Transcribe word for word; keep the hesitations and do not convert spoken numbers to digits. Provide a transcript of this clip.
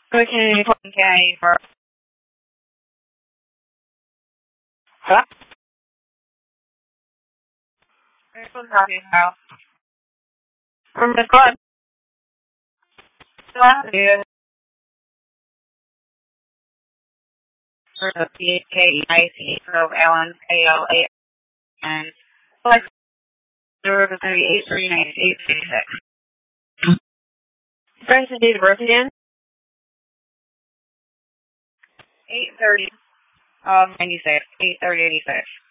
Okay, okay, for huh? There's one talking about. From the club. Last year, for the P K I C, so Ellen, A L A N, plus zero to thirty-eight, three ninety-eight, sixty-six. First and date of birth again? eight thirty, um, ninety-six, eight thirty, eighty-six.